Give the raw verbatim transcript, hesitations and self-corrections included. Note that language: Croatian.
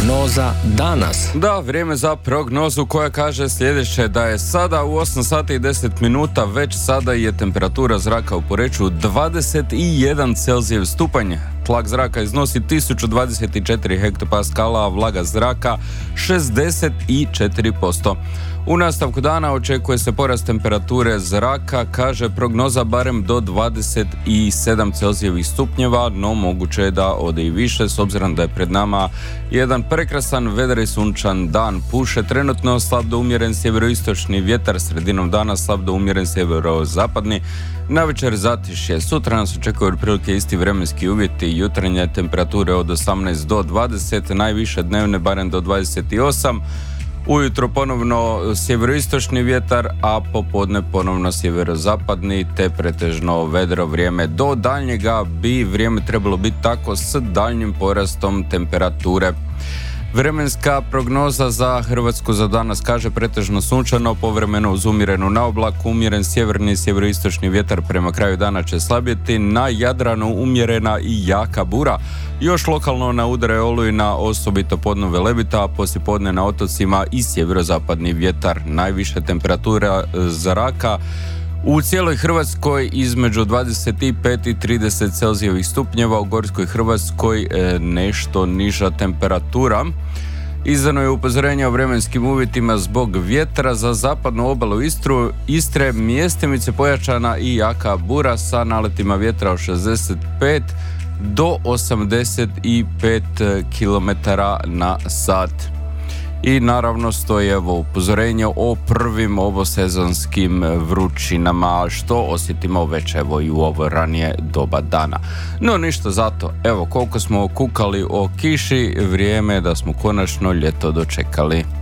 Prognoza danas. Da, vrijeme za prognozu koja kaže sljedeće, da je sada u osam sati i deset minuta, već sada je temperatura zraka u Poreču dvadeset jedan Celzijev stupanj. Tlak zraka iznosi tisuću dvadeset četiri hektopaskala, a vlaga zraka šezdeset četiri posto. U nastavku dana očekuje se porast temperature zraka, kaže prognoza barem do dvadeset sedam Celzijevih stupnjeva, no moguće je da ode i više s obzirom da je pred nama jedan prekrasan, vedar i sunčan dan. Puše trenutno slab do umjeren sjeveroistočni vjetar, sredinom dana slab do umjeren sjeverozapadni. Navečer zatišje. Sutra nas očekuju otprilike isti vremenski uvjeti, jutarnje temperature od osamnaest do dvadeset, najviše dnevne barem do dvadeset osam. Ujutro ponovno sjeveroistočni vjetar, a popodne ponovno sjeverozapadni, te pretežno vedro vrijeme. Do daljnjega bi vrijeme trebalo biti tako s daljnjim porastom temperature. Vremenska prognoza za Hrvatsku za danas kaže pretežno sunčano, povremeno uz umjerenu naoblak, umjeren sjeverni i sjeveroistočni vjetar prema kraju dana će slabjeti, na Jadranu umjerena i jaka bura. Još lokalno na udare olujna, osobito podno Velebita, a poslijepodne na otocima i sjeverozapadni vjetar. Najviše temperatura zraka u cijeloj Hrvatskoj između dvadeset pet i trideset Celzijevih stupnjeva, u Gorskoj Hrvatskoj e, nešto niža temperatura. Izdano je upozorenje o vremenskim uvjetima zbog vjetra za zapadnu obalu Istru, Istre, mjestimice pojačana i jaka bura sa naletima vjetra od šezdeset pet do osamdeset pet kilometara na sat. I naravno stoji evo upozorenje o prvim ovosezonskim vrućinama, što osjetimo već evo i u ovo ranije doba dana. No ništa zato, evo koliko smo kukali o kiši, vrijeme je da smo konačno ljeto dočekali.